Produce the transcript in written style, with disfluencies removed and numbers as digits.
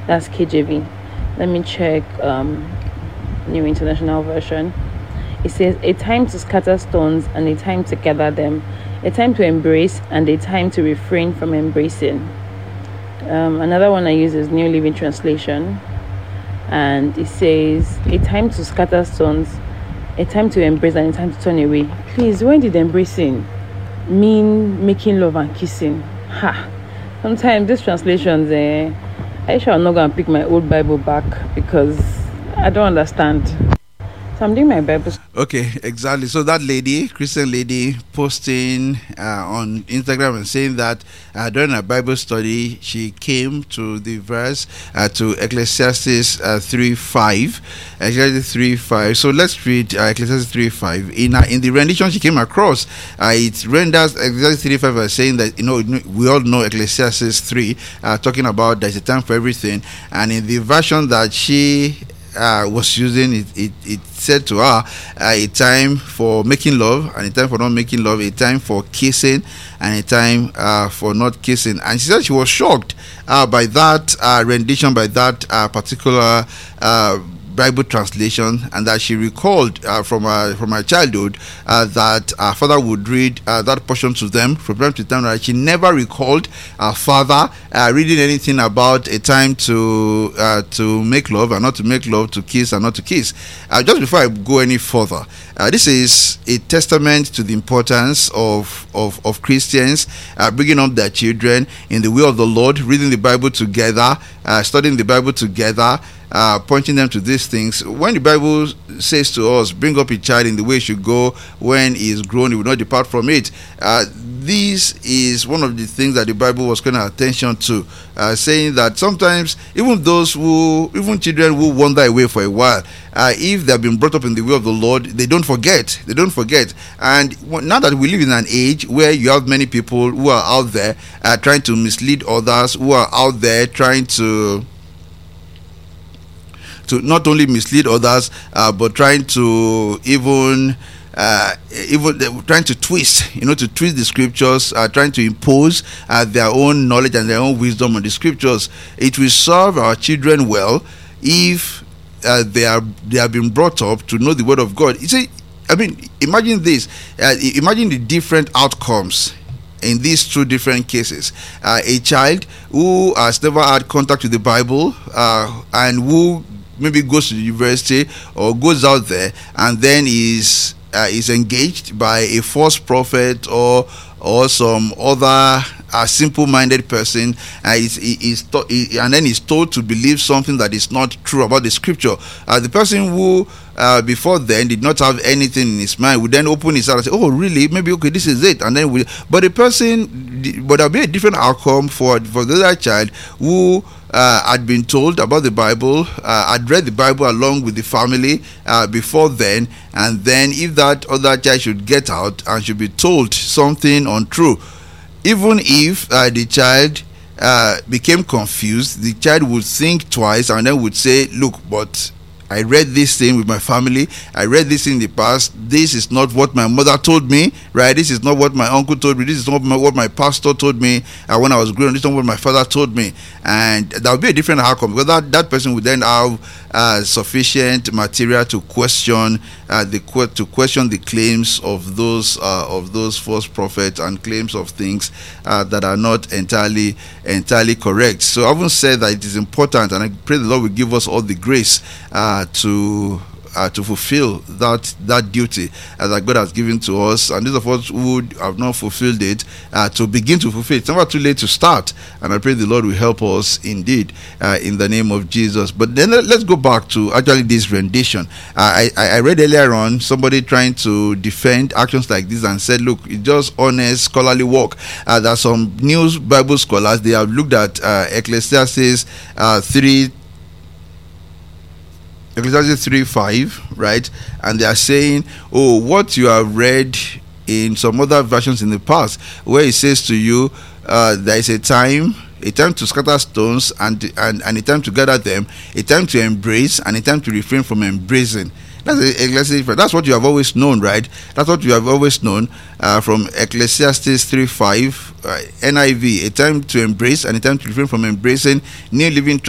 That's KJV. Let me check New International Version. It says, a time to scatter stones and a time to gather them, a time to embrace and a time to refrain from embracing. Another one I use is New Living Translation, and it says, a time to scatter stones, a time to embrace and a time to turn away. Please, when did embracing mean making love and kissing? Sometimes these translations, I shall not go and pick my old Bible back because I don't understand. So I'm doing my Bible. Okay, exactly. So that lady, Christian lady, posting on Instagram and saying that during her Bible study, she came to the verse to Ecclesiastes 3:5. Ecclesiastes 3:5. So let's read Ecclesiastes 3:5. In the rendition she came across, it renders Ecclesiastes 3:5 as saying that we all know Ecclesiastes 3 talking about there's a time for everything, and in the version that she was using, it said to her a time for making love and a time for not making love, a time for kissing and a time for not kissing. And she said she was shocked by that rendition, by that particular Bible translation, and that she recalled from her childhood that her father would read that portion to them from time to time. She never recalled her father reading anything about a time to make love and not to make love, to kiss and not to kiss. Just before I go any further, this is a testament to the importance of Christians bringing up their children in the way of the Lord, reading the Bible together, studying the Bible together, pointing them to these things. When the Bible says to us, bring up a child in the way he should go, when he is grown he will not depart from it, this is one of the things that the Bible was calling attention to, saying that sometimes even children who wander away for a while, if they have been brought up in the way of the Lord, they don't forget. And now that we live in an age where you have many people who are out there trying to mislead others, who are out there trying to not only mislead others, but trying to even trying to twist the scriptures, trying to impose their own knowledge and their own wisdom on the scriptures. It will serve our children well if they have been brought up to know the word of God. You see, imagine this. Imagine the different outcomes in these two different cases. A child who has never had contact with the Bible and who maybe goes to the university or goes out there and then is engaged by a false prophet or some other simple-minded person, and then is told to believe something that is not true about the scripture. The person who before then did not have anything in his mind would then open his heart and say, oh really, maybe okay, this is it, and then but there'll be a different outcome for the other child who had been told about the Bible, had read the Bible along with the family before then, and then if that other child should get out and should be told something untrue, even if the child became confused, the child would think twice and then would say, look, but I read this thing with my family, I read this in the past, this is not what my mother told me, right? This is not what my uncle told me, this is not what my pastor told me when I was growing, this is not what my father told me. And that would be a different outcome, because that person would then have sufficient material to question the claims of those false prophets and claims of things that are not entirely correct. So I haven't said that it is important, and I pray the Lord will give us all the grace to fulfill that duty that God has given to us, and those of us who have not fulfilled it to begin to fulfill it. It's never too late to start, and I pray the Lord will help us indeed in the name of Jesus. But then let's go back to actually this rendition. I read earlier on somebody trying to defend actions like this and said, look, it's just honest scholarly work. There are some new Bible scholars, they have looked at Ecclesiastes 3:5, right? And they are saying, oh, what you have read in some other versions in the past, where it says to you, there is a time to scatter stones and a time to gather them, a time to embrace and a time to refrain from embracing. That's what you have always known, right? That's what you have always known from Ecclesiastes 3:5, NIV, a time to embrace and a time to refrain from embracing. New Living